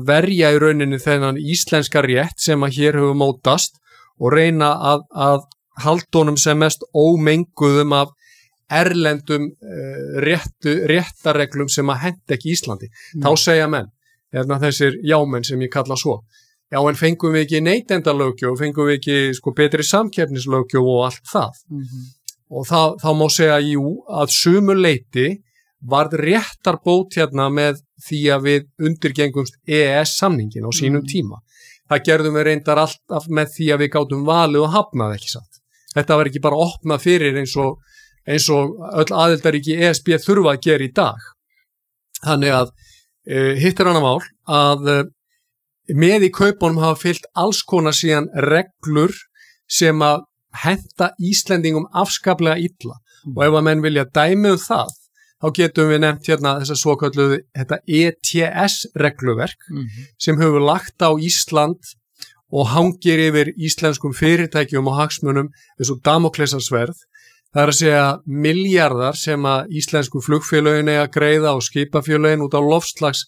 verja í rauninni þennan íslenska rétt sem að hér hefur mótast og reyna að halda honum sem mest ómenguðum af erlendum réttarreglum sem að henta ekki Íslandi. Þá segja menn, þessir jámenn sem ég kalla svo, já en fengum við ekki neytendalöggjöf, fengum við ekki sko betri samkeppnislöggjöf og allt það. Og þá má segja, að sumu leyti varð réttarbót hérna með því að við undirgengumst EES-samningin á sínum tíma. Það gerðum við reyndar alltaf með því að við gátum valið og hafnað ekki satt. Þetta var ekki bara opnað fyrir eins og öll aðildarríki ESB þurfa að gera í dag. Þannig að hitt annað mál að með í kaupunum hafa fylgt alls konar síðan reglur sem að henta Íslendingum afskaplega illa. Og ef að menn vilja dæmi það, þá getum við nefnt hérna þessa svokölluðu þetta ETS-regluverk sem hefur lagt á Ísland og hangir yfir íslenskum fyrirtækjum og hagsmunum eins og Damóklesarsverð. Það að segja milljarðar sem að íslensku flugfélögin eiga að greiða og skipafélögin út af loftslags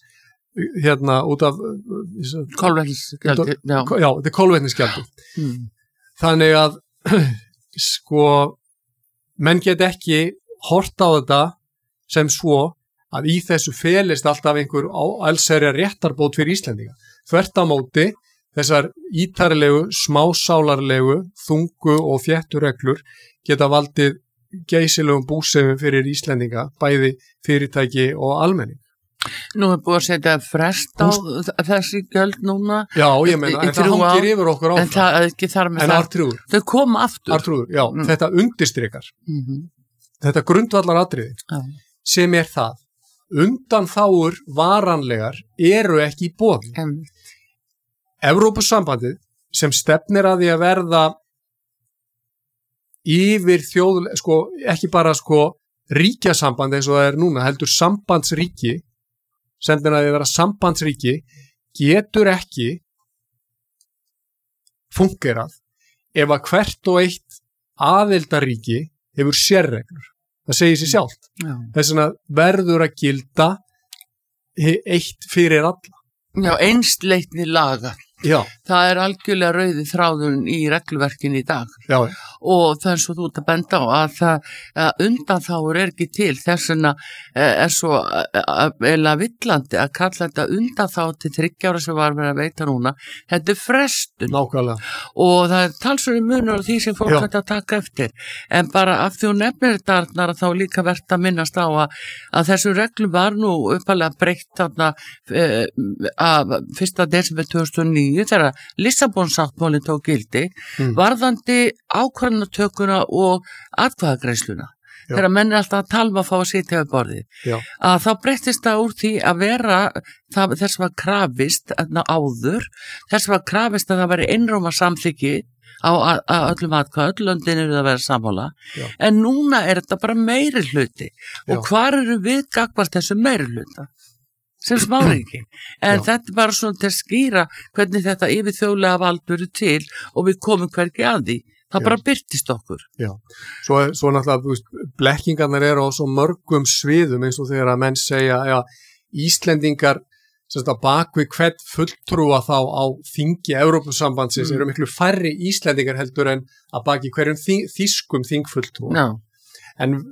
út af kolvetnisgjaldi. Já, þetta er kolvetnisgjaldi. Þannig að sko menn get ekki hort á þetta sem svo að í þessu felist alltaf einhver allsherjar réttarbót fyrir Íslendinga. Þvert á móti þessar ítarlegu, smásálarlegu, þungu og þéttu reglur geta valdið geysilegum búsefum fyrir Íslendinga, bæði fyrirtæki og almenning. Nú búið að setja frest á þessi gjöld núna. Já, ég meina, en það hangir yfir okkur áfram. En það ekki þar með en það. Artrúður. Þau koma aftur. Artrúður, já, þetta undirstrikar. Þetta grundvallar atriði sem er það. Undanþágur varanlegar eru ekki í boði. Evrópusambandið sem stefnir að því að verða yfir ekki bara ríkjasamband eins og það er núna, heldur sambandsríki, stefnir að því að vera sambandsríki, getur ekki fungerað ef að hvert og eitt aðildarríki hefur sérreglur. Það segir sér sjálft. Þess vegna verður að gilda eitt fyrir alla. Já, einsleitni laga. Já. Það er algjörlega rauði þráðurinn í regluverkin í dag. Já. Og það er svo þú ert að benda á að undanþágur er ekki til, þess vegna er svo eða villandi að kalla þetta undanþágur til 3 ára sem var verið að veita núna. Þetta er frestun. Nákvæmlega. Og það er talsverður munur á því sem fólk hægt að taka eftir. En bara af því hún nefnir þetta Arnar, þá líka verðt að minnast á að þessu reglu var nú uppalega breytt þarna 1. desember 2009 þegar Lissabonsáttmálinn tók gildi varðandi ákvarðanatökuna og atkvæðagreiðsluna. Þegar menn er alltaf að talma að fá að sitja við borðið. Að þá breyttist það úr því að vera þess var krafist áður, þess var krafist að það væri einróma samþykki á öllum atkvæð, öll löndin eru að vera sammála, en núna er þetta bara meiri hluti. Og hvar eru við gagnvart þessu meiri hluta? Sem smáringi. En þetta er bara svona til að skýra hvernig þetta yfirþjóðlega vald verður til og við komum hvergi að því. Það bara birtist okkur. Já. Svo náttúrulega, blekkingarnar eru á svo mörgum sviðum eins og þegar að menn segja, Íslendingar að bak við hvern fulltrúa þá á þingi Evrópusambandsins eru miklu færri Íslendingar heldur en að baki hverjum þýskum þingfulltrúa. Já. En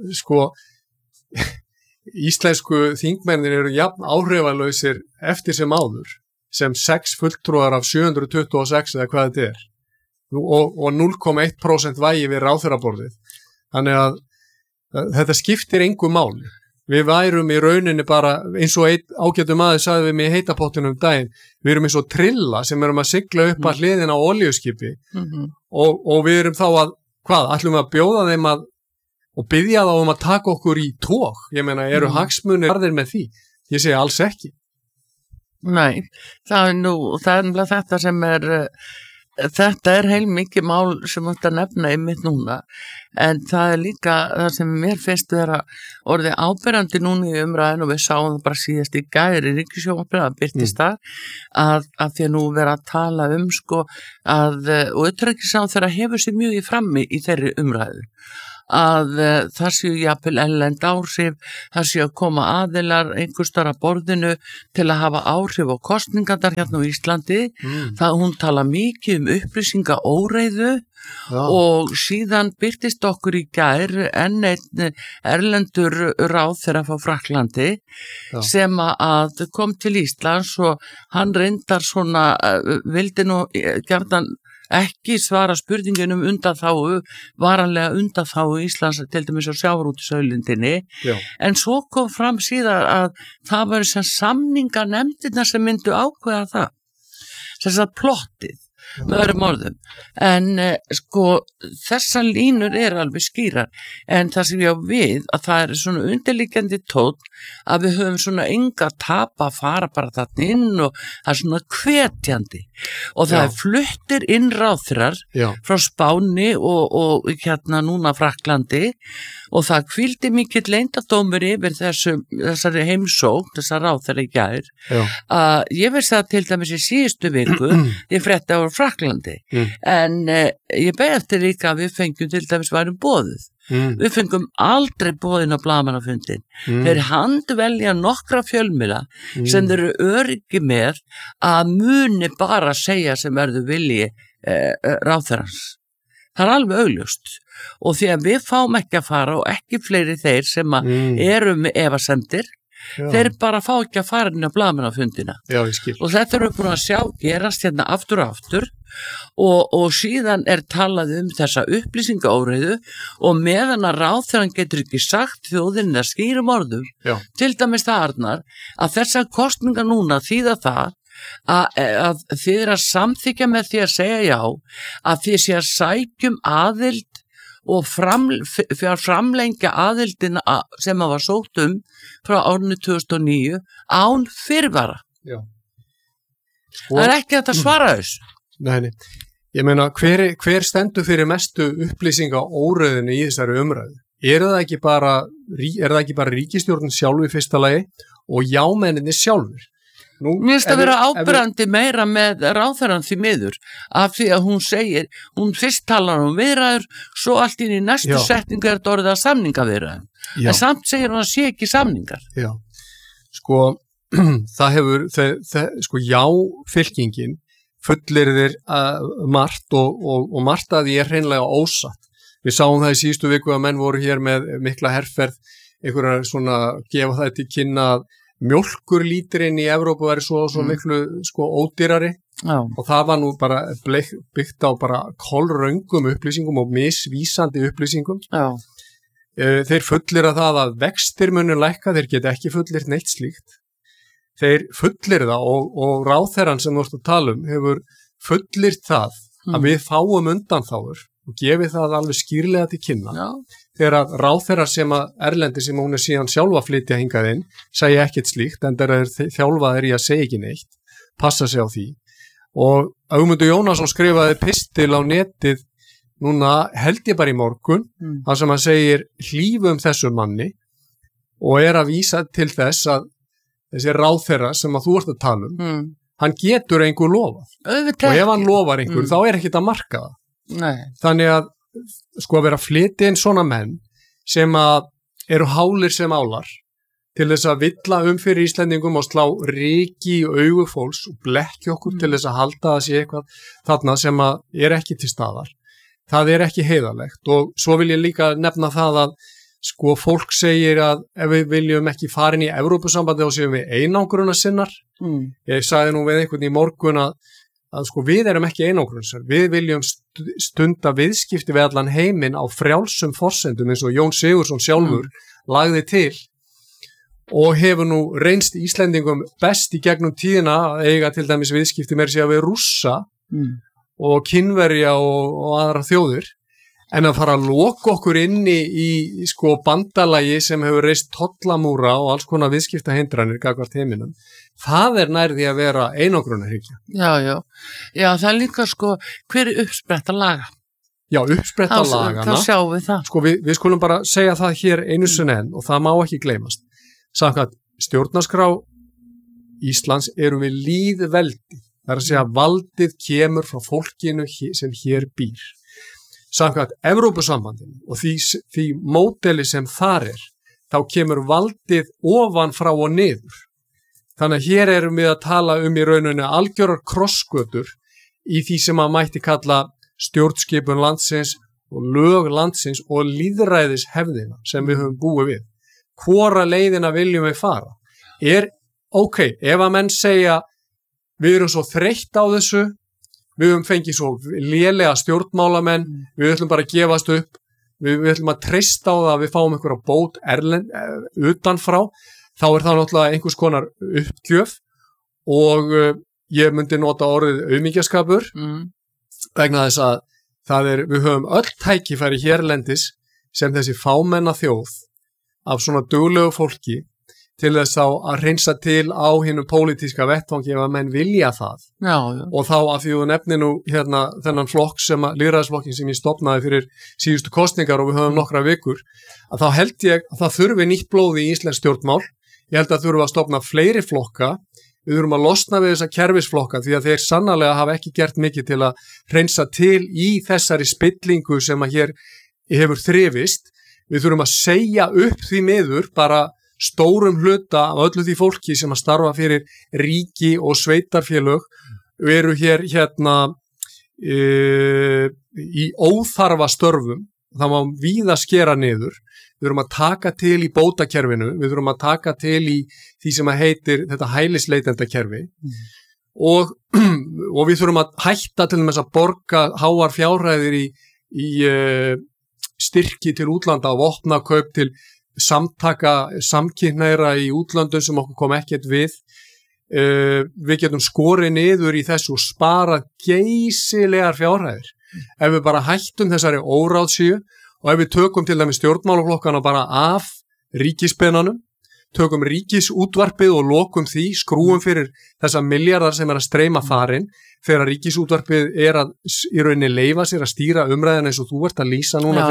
íslensku þingmennir eru jafn áhrifalausir eftir sem áður sem 6 fulltrúar af 726 eða hvað þetta er og 0,1% vægi við ráðherraborðið. Þannig að þetta skiptir engu máli. Við værum í rauninni bara eins og einn ágætum aðeins sagði við mig í heitapottunum daginn, við erum eins og trilla sem erum að sigla upp að hliðina á olíuskipi og við erum þá að ætlum við að bjóða þeim og biðja þá að taka okkur í tóg. Ég meina, eru hagsmunir varðir með því? Ég segi alls ekki. Nei, það er þetta sem þetta er heilmikið mál sem þetta nefna einmitt núna, en það er líka það sem mér finnst vera orðið áberandi núna í umræðinu og við sáum það bara síðast í gæri ríkissjónvarpinu að birtist þar að því að nú vera að tala og utanríkisráðherra hefur sér mjög í frammi í þeirri umræðu að það séu jafnvel erlend áhrif, það séu að koma aðilar einhvers staðar að borðinu til að hafa áhrif á kosningarnar hérna á Íslandi. Það hún tala mikið upplýsingaóreiðu og síðan birtist okkur í gær enn einn erlendur ráðherra frá Frakklandi sem að kom til Íslands og hann reyndar svona, vildi nú gjarnan ekki svara spurningunum undanþágu, varanlega undanþágu Íslands til dæmis á sjávarútvegsauðlindinni, en svo kom fram síðan að það var sem samninganefndirnar sem myndu ákveða það, þess að plottið með öðrum orðum, en sko þessar línur alveg skýrar, en það sem ég á við að það svona undirliggjandi tónn að við höfum svona enga tapa að fara bara þarna inn og það svona hvetjandi og það fluttir inn ráðherrar frá Spáni og hérna núna Frakklandi og það hvíldi mikill leyndardómur yfir þessari heimsókn, þessar ráðherra í gær, að ég veist það til dæmis í síðustu viku, ég frétti á Frakklandi, en ég beið eftir líka að við fengjum til dæmis værum boðuð. Við fengum aldrei boðin á blaðamannafundin. Þeir handvelja nokkra fjölmiðla sem þeir eru öryggi með að muni bara segja sem verður vilji ráðherrans. Það alveg augljóst og því að við fáum ekki að fara og ekki fleiri þeir sem eru með efasemdir, þeir bara fá ekki að fara inn á blaðamannafundina. Og þetta eru búin að sjá gerast hérna aftur og aftur og síðan talað þessa upplýsingaóreiðu og meðan að ráðherrann getur ekki sagt þjóðinni að skýrum orðum, til dæmis það Arnar, að þessar kosningar núna þýða það að þið að samþykja með því að segja já, að þið sé að sækjum aðild og framlengja aðildina sem að var sótt frá árinu 2009 án fyrirvara. Það ekki hægt að svara þessu. Nei, ég meina hver stendur fyrir mestu upplýsingaóreiðinu í þessari umræðu? Er það ekki bara ríkisstjórnin sjálf í fyrsta lagi og jámenninni sjálfur? Mér finnst að vera áberandi meira með ráðherrann því miður af því að hún segir, hún fyrst talar viðræður, svo allt inn í næstu setningu þetta orðið að samningaviðræðum. En samt segir hún að sé ekki samningar. Já, sko það hefur, sko fylkingin fullir þeir margt og margt að því hreinlega ósatt. Við sáum það í síðustu viku að menn voru hér með mikla herferð, einhverjar svona gefa það til kynna að mjólkurlíturinn í Evrópu væri svo miklu sko ódýrari og það var nú bara byggt á bara kolröngum upplýsingum og misvísandi upplýsingum. Þeir fullir að vextir munu lækka, þeir geta ekki fullir neitt slíkt. Þeir fullir það og ráðherrann sem þú ert að tala hefur fullir það að við fáum undanþágur og gefið það alveg skýrlega til kynna. Þegar að ráðherrar sem að erlendi sem hún síðan sjálfa flytja hingað inn segja ekkert slíkt en þeir þjálfaðir í að segja ekki neitt, passa sig á því. Og Ögmundur Jónasson skrifaði pistil á netið núna held ég bara í morgun, þar sem hann segir hlífum þessu manni og að vísa til þess að þessi ráðherra sem að þú ert að tala hann getur einhver lofað. Og ef hann lofar einhver þá ekkert að marka það. Þannig að sko að vera flytja inn svona menn sem að eru hálir sem álar til þess að villa fyrir Íslendingum og slá ryki í augu fólks og blekkja okkur til þess að halda að sé eitthvað þarna sem að ekki til staðar. Það ekki heiðarlegt og svo vil ég líka nefna það að sko fólk segir að ef við viljum ekki fara inn í Evrópusambandi þá séum við einangrunarsinnar. Ég sagði nú við einhvern í morgun að sko við erum ekki einangrunarsinnar. Við viljum stunda viðskipti við allan heiminn á frjálsum forsendum eins og Jón Sigurðsson sjálfur lagði til og hefur nú reynst Íslendingum best í gegnum tíðina að eiga til dæmis viðskipti með sér við Rússa og Kínverja og aðra þjóðir. En að fara að loka okkur inni í sko bandalagi sem hefur reist tollamúra og alls konar viðskiptahindranir gagnvart heiminum, það nærði að vera einangrunarhyggja. Já, það líka sko, hver uppspretta laga? Já, uppspretta lagana. Þá sjáum við það. Sko við skulum bara segja það hér einu sinni enn og það má ekki gleymast. Samkvæmt stjórnarskrá Íslands erum við lýðveldi. Það að segja valdið kemur frá fólkinu sem hér býr. samkvæmt Evrópusambandinu og því módeli sem þar þá kemur valdið ofan frá og niður. Þannig að hér erum við að tala í rauninni algjörar krossgötur í því sem að mætti kalla stjórnskipun landsins og lög landsins og lýðræðishefðina sem við höfum búið við. Hvora leiðina viljum við fara? Ok, ef að menn segja við erum svo þreytt á þessu, við höfum fengið svo lélega stjórnmálamenn, við ætlum bara að gefast upp, við ætlum að treysta á það að við fáum einhverja bót utanfrá, þá það náttúrulega einhvers konar uppgjöf og ég myndi nota orðið aumingjaskapur vegna þess að við höfum öll tækifæri hérlendis sem þessi fámenna þjóð af svona duglegu fólki til þess þá að hreinsa til á hinum pólitíska vettvangi ef að menn vilja það. Já. Og þá af því þú nefnir nú þennan flokk lýðræðisflokkin sem ég stofnaði fyrir síðustu kosningar og við höfum nokkra vikur, að þá held ég að það þurfi nýtt blóð í íslensk stjórnmál. Ég held að þurfa að stofna fleiri flokka. Við þurfum að losna við þessa kerfisflokka því að þeir sannarlega hafa ekki gert mikið til að hreinsa til í þessari spillingu sem að hér hefur þrifist. Við þurfum að segja upp því miður bara stórum hluta af öllu því fólki sem að starfa fyrir ríki og sveitarfélög og eru hér í óþarfa störfum. Það má víða skera niður. Við þurfum að taka til í bótakerfinu, við þurfum að taka til í því sem að heitir þetta hælisleitendakerfi og við þurfum að hætta til þess að borga háar fjárhæðir í styrki til útlanda og vopnakaup til samkynhneigðra í útlöndum sem okkur kom ekkert við. Við getum skorið niður í þessu og sparað geysilegar fjárhæðir. Ef við bara hættum þessari óráðsíu og ef við tökum til dæmis stjórnmálaflokkana bara af ríkispennanum, tökum ríkisútvarpið og lokum því, skrúum fyrir þessa miljardar sem að streyma þarinn, þegar ríkisútvarpið að í rauninni leyfa sér að stýra umræðina eins og þú ert að lýsa núna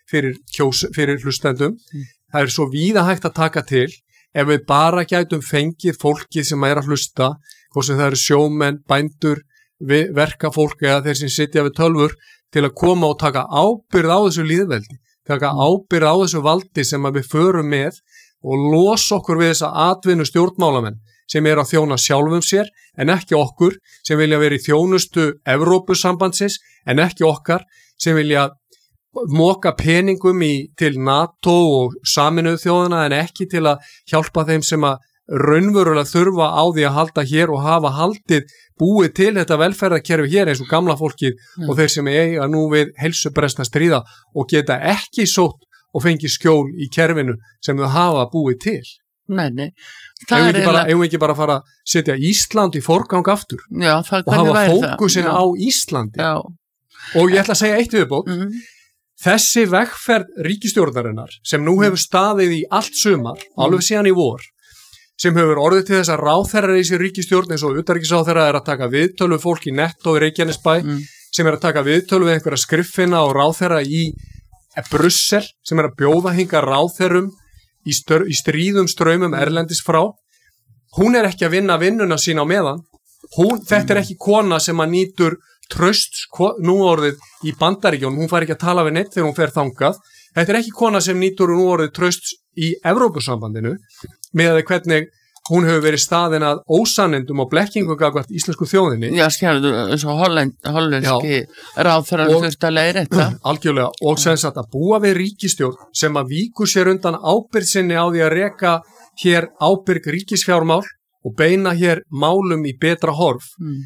fyrir hlustendum. Það svo víða hægt að taka til ef við bara gætum fengið fólkið sem að hlusta, hvort sem það eru sjómenn, bændur, verkafólk eða þeir sem sitja við tölvur til að koma og taka ábyrgð á þessu lýðveldi, taka ábyrgð á þessu valdi sem að við förum með og losa okkur við þessa atvinnu stjórnmálamenn sem að þjóna sjálfum sér en ekki okkur sem vilja vera í þjónustu Evrópusambandsins en ekki okkar sem vilja moka peningum til NATO og Sameinuðu þjóðana en ekki til að hjálpa þeim sem að raunverulega þurfa á því að halda hér og hafa haldið búið til þetta velferðarkerfi hér eins og gamla fólkið og þeir sem eiga nú við heilsubrest að stríða og geta ekki sótt og fengið skjól í kerfinu sem þau hafa búið til. Nei. Eigum ekki bara að fara að setja Ísland í forgang aftur og hafa fókusin á Íslandi. Já. Og ég ætla að segja eitt viðbót. Þessi vegferð ríkisstjórnarinnar sem nú hefur staðið í allt sumar, alveg síðan í vor, sem hefur orðið til þess að ráðherrar í sér ríkisstjórn eins og utanríkisráðherra að taka viðtölu fólk í Netto í Reykjanesbæ, sem að taka viðtölu við einhverja skriffinna og ráðherra í Brussel, sem að bjóða hinga ráðherrum í stríðum straumum erlendis frá. Hún ekki að vinna vinnuna sína á meðan. Þetta ekki kona sem að nýtur trausts nú orðið í Bandaríkjunum, hún fær ekki að tala við neitt þegar hún fer þangað. Þetta ekki kona sem nýtur nú orðið trausts í Evrópusambandinu með að hvernig hún hefur verið staðin að ósannindum og blekkingum gagnvart íslensku þjóðinni. Já, skjálfðu, eins og hollenski ráðherrar þurft að leiðrétta. Algjörlega, og sem sagt að búa við ríkisstjórn sem að víkur sér undan ábyrgð sinni á því að reka hér ábyrg ríkisfjármál og beina hér málum í betra horf.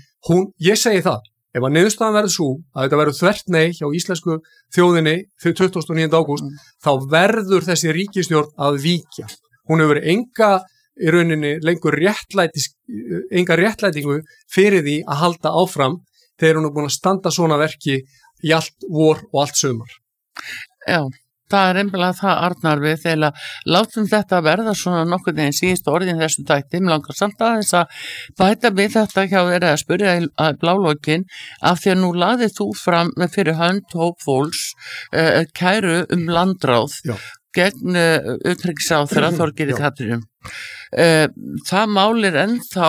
Ég segi það, ef að niðurstaðan verður svo að þetta verður þvert nei hjá íslensku þjóðinni fyrir 29. ágúst, þá verður þessi ríkisstjórn að víkja. Hún hefur í rauninni lengur enga réttlætingu fyrir því að halda áfram þegar hún búin að standa svona verki í allt vor og allt sumar. Já, það einhverlega það Arnar við þegar látum þetta verða svona nokkuð en síðust orðin þessu tætti, mér langar samt aðeins að bæta við þetta hjá verið að spyrja að blálókin af því að nú laðið þú fram fyrir hönd hóp fólks kæru landráð gegn utanríkisráðherra Þorgerði Katrínu það mál ennþá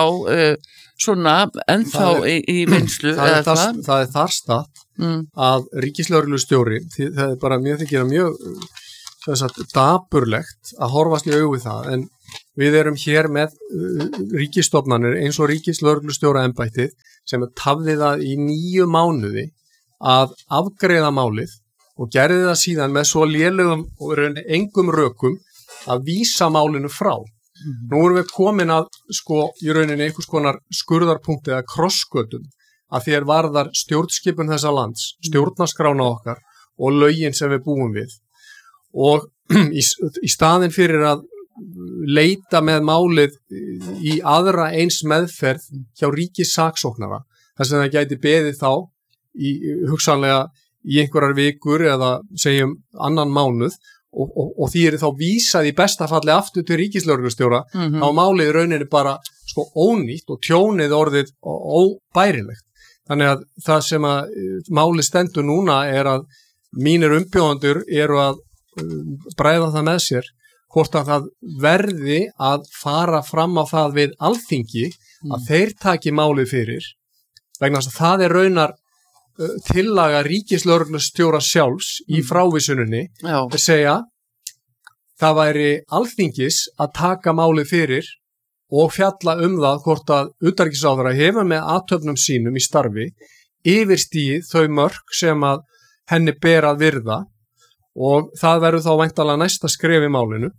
í vinslu það þar statt að ríkislögreglustjóri, það bara mjög þykir að mjög dapurlegt að horfast í augu við það, en við erum hér með ríkisstofnanir eins og ríkislögreglustjóra embættið sem tafði það í 9 mánuði að afgreiða málið og gerði það síðan með svo lélegum og engum rökum að vísa málinu frá. Nú erum við komin að í rauninni einhvers konar skurðarpunkti eða krossgötum að því varðar stjórnskipun þessa lands, stjórnarskrána okkar og lögin sem við búum við. Og í staðinn fyrir að leita með málið í aðra eins meðferð hjá ríkissaksóknara, þar sem það gæti beðið þá hugsanlega í einhverjar vikur eða segjum annan mánuð og því þá vísað í besta falli aftur til ríkislögreglustjóra, þá málið rauninni bara ónýtt og tjónið orðið óbærilegt. Þannig að það sem að málið stendur núna að mínir umbjóðendur eru að bræða það með sér hvort að það verði að fara fram á það við Alþingi að þeir taki málið fyrir, vegna þess að það raunar tillaga ríkislögreglustjóra sjálfs í frávísuninni að segja það væri Alþingis að taka málið fyrir og fjalla það hvort að utanríkisráðherra hefur með athöfnum sínum í starfi yfirstigið þau mörk sem að henni ber að virða og það verður þá væntanlega næsta skref í málinu.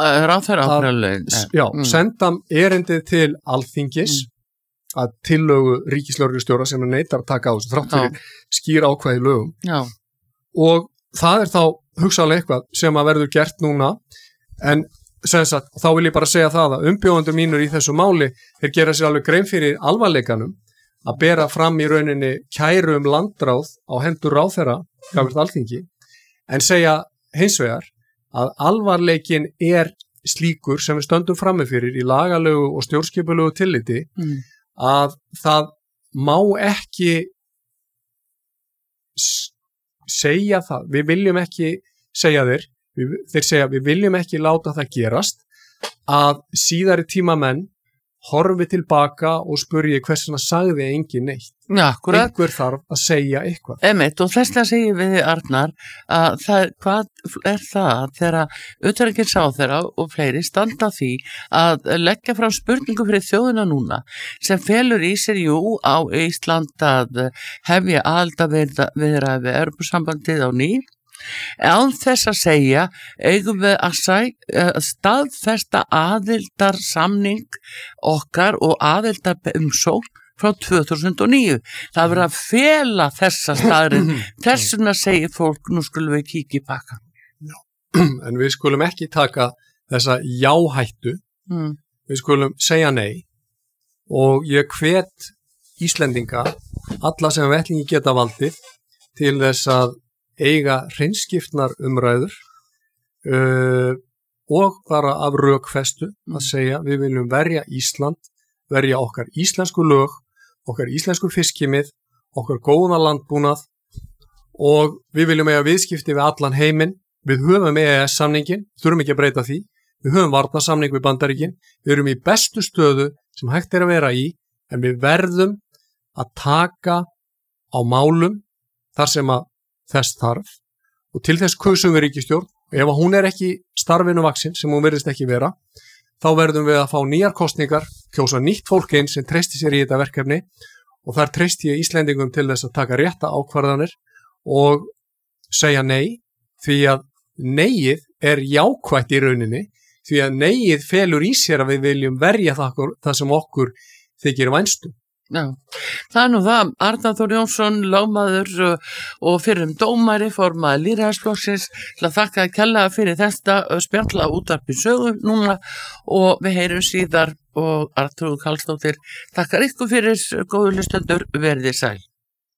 Senda erindið til Alþingis að tillögu ríkislögreglustjóra sem neitar að taka á þessu þrátt fyrir skýr ákvæði lögum. Og það þá hugsanlega eitthvað sem að verður gert núna, en þá vil ég bara segja það að umbjóðendur mínur í þessu máli gera sér alveg grein fyrir alvarleikanum að bera fram í rauninni kæru landráð á hendur ráðherra gagnvart Alþingi, en segja hins vegar að alvarleikin slíkur sem við stöndum frammi fyrir í lagalegu og stjórnskipulegu tilliti að það má ekki segja það, við viljum ekki segja þeir segja við viljum ekki láta það gerast að síðari tímamenn horfi tilbaka og spurji hversuna sagði engin neitt. Einhver þarf að segja eitthvað. Og þesslega segjum við Arnar að hvað það þegar utanríkisráðherra og fleiri standa því að leggja fram spurningu fyrir þjóðina núna sem felur í sér á Ísland að hefja aðildarviðræði við Evrópusambandið á ný. Án þess að segja eigum við að staðfesta aðildarsamning okkar og aðildarumsókn frá 2009. Það verður að fela þessa staðrið. Þessuna segir fólk, nú skulum við kíkja í pakkan. En við skulum ekki taka þessa jáhættu. Við skulum segja nei og ég hvet Íslendinga, alla sem vettlingi geta valdið, til þess að eiga hreinskiptnar umræður og bara af rökfestu að segja við viljum verja Ísland, verja okkar íslensku lög, okkar íslensku fiskimið, okkar góða landbúnað og við viljum eiga viðskipti við allan heiminn. Við höfum EES-samningin, þurfum ekki að breyta því, við höfum varnarsamning við Bandaríkin, við erum í bestu stöðu sem hægt að vera í, en við verðum að taka á málum þar sem að þess þarf og til þess kusum við ríkisstjórn og ef hún ekki starfinu vaksin sem hún virðist ekki vera, þá verðum við að fá nýjar kosningar, kjósa nýtt fólk inn sem treysti sér í þetta verkefni og þar treysti ég Íslendingum til þess að taka rétta ákvarðanir og segja nei, því að neyið jákvætt í rauninni, því að neyið felur í sér að við viljum verja það sem okkur þykir vænstum. Það nú það, Arnar Þór Jónsson, lögmaður og fyrrum dómari, formaður Lýðræðisflokksins, til að þakka að kærlega fyrir þetta spjalla útvarpi sögu núna og við heyrum síðar og Arnþrúður Karlsdóttir takkar ykkur fyrir góðu hlustendur, verið þið sæl.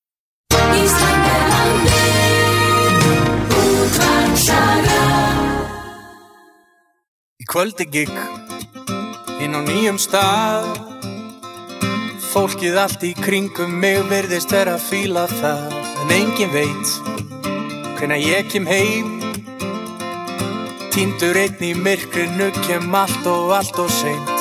Í kvöldi gigg inn á nýjum stað, fólkið allt í kringum mig virðist vera að fíla það, en enginn veit hvenær ég kem heim. Týndur einn í myrkrinu kem allt og seint